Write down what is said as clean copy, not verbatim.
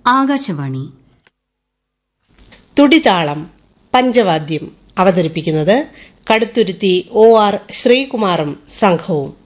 ആകാശവാണി. തുടിതാളം പഞ്ചവാദ്യം അവതരിപ്പിക്കുന്നത് കടുത്തുരുത്തി OR ശ്രീകുമാറും സംഘവും.